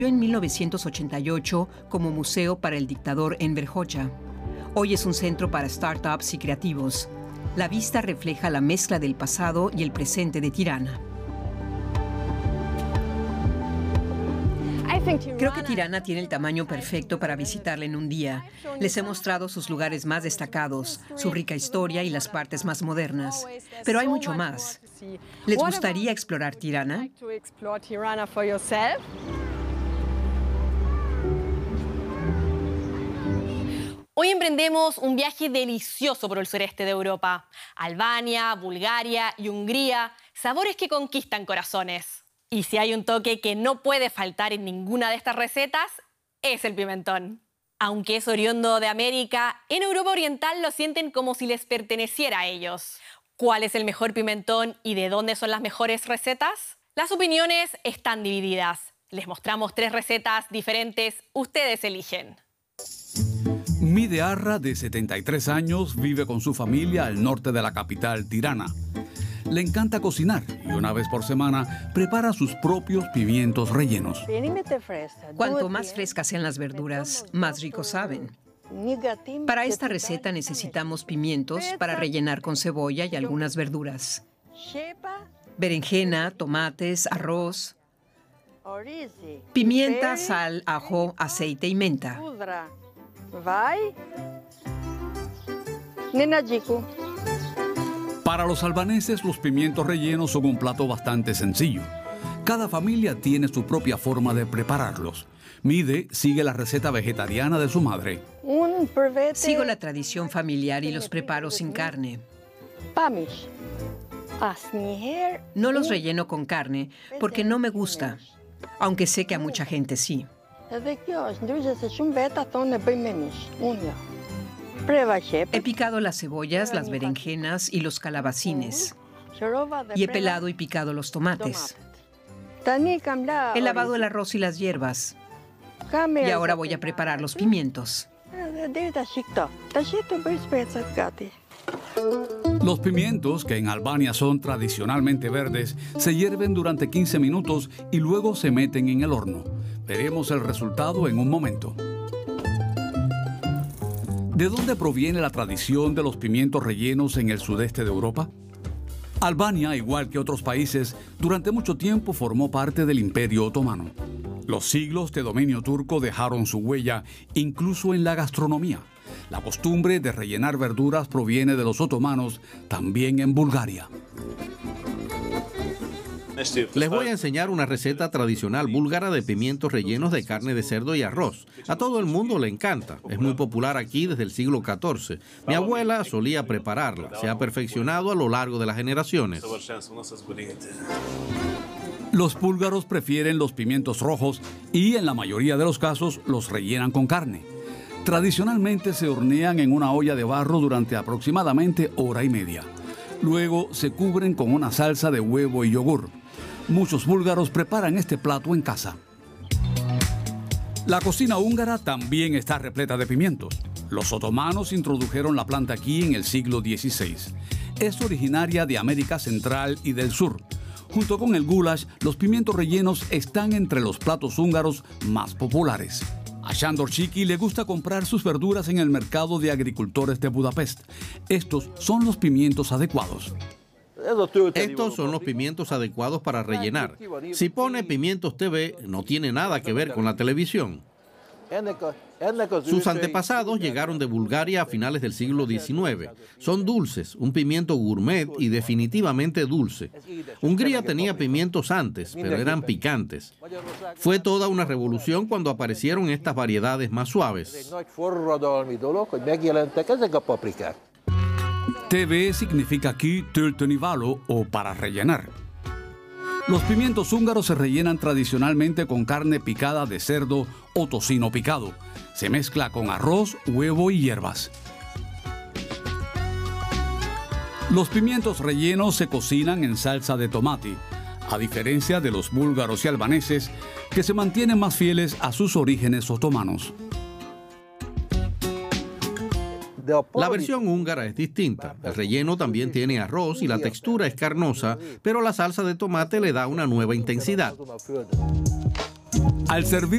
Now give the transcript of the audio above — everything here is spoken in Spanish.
En 1988 como museo para el dictador Enver Hoxha. Hoy es un centro para startups y creativos. La vista refleja la mezcla del pasado y el presente de Tirana. Creo que Tirana tiene el tamaño perfecto para visitarla en un día. Les he mostrado sus lugares más destacados, su rica historia y las partes más modernas. Pero hay mucho más. ¿Les gustaría explorar Tirana? Hoy emprendemos un viaje delicioso por el sureste de Europa. Albania, Bulgaria y Hungría, sabores que conquistan corazones. Y si hay un toque que no puede faltar en ninguna de estas recetas, es el pimentón. Aunque es oriundo de América, en Europa Oriental lo sienten como si les perteneciera a ellos. ¿Cuál es el mejor pimentón y de dónde son las mejores recetas? Las opiniones están divididas. Les mostramos 3 recetas diferentes, ustedes eligen. Mide Arra, de 73 años, vive con su familia al norte de la capital, Tirana. Le encanta cocinar y una vez por semana prepara sus propios pimientos rellenos. Cuanto más frescas sean las verduras, más ricos saben. Para esta receta necesitamos pimientos para rellenar con cebolla y algunas verduras. Berenjena, tomates, arroz, pimienta, sal, ajo, aceite y menta. Para los albaneses, los pimientos rellenos son un plato bastante sencillo. Cada familia tiene su propia forma de prepararlos. Mide sigue la receta vegetariana de su madre. Sigo la tradición familiar y los preparo sin carne. No los relleno con carne porque no me gusta, aunque sé que a mucha gente sí. He picado las cebollas, las berenjenas y los calabacines. Y he pelado y picado los tomates. He lavado el arroz y las hierbas. Y ahora voy a preparar los pimientos. Los pimientos, que en Albania son tradicionalmente verdes, se hierven durante 15 minutos y luego se meten en el horno. Veremos el resultado en un momento. ¿De dónde proviene la tradición de los pimientos rellenos en el sudeste de Europa? Albania, igual que otros países, durante mucho tiempo formó parte del Imperio Otomano. Los siglos de dominio turco dejaron su huella, incluso en la gastronomía. La costumbre de rellenar verduras proviene de los otomanos, también en Bulgaria. Les voy a enseñar una receta tradicional búlgara de pimientos rellenos de carne de cerdo y arroz. A todo el mundo le encanta. Es muy popular aquí desde el siglo XIV. Mi abuela solía prepararla. Se ha perfeccionado a lo largo de las generaciones. Los búlgaros prefieren los pimientos rojos y, en la mayoría de los casos, los rellenan con carne. Tradicionalmente se hornean en una olla de barro durante aproximadamente hora y media. Luego se cubren con una salsa de huevo y yogur. Muchos búlgaros preparan este plato en casa. La cocina húngara también está repleta de pimientos. Los otomanos introdujeron la planta aquí en el siglo XVI. Es originaria de América Central y del Sur. Junto con el goulash, los pimientos rellenos están entre los platos húngaros más populares. A Sándor Chiki le gusta comprar sus verduras en el mercado de agricultores de Budapest. Estos son los pimientos adecuados. Estos son los pimientos adecuados para rellenar. Si pone pimientos TV, no tiene nada que ver con la televisión. Sus antepasados llegaron de Bulgaria a finales del siglo XIX. Son dulces, un pimiento gourmet y definitivamente dulce. Hungría tenía pimientos antes, pero eran picantes. Fue toda una revolución cuando aparecieron estas variedades más suaves. TV significa aquí töltönivalo o para rellenar. Los pimientos húngaros se rellenan tradicionalmente con carne picada de cerdo o tocino picado. Se mezcla con arroz, huevo y hierbas. Los pimientos rellenos se cocinan en salsa de tomate, a diferencia de los búlgaros y albaneses, que se mantienen más fieles a sus orígenes otomanos. La versión húngara es distinta. El relleno también tiene arroz y la textura es carnosa, pero la salsa de tomate le da una nueva intensidad. Al servir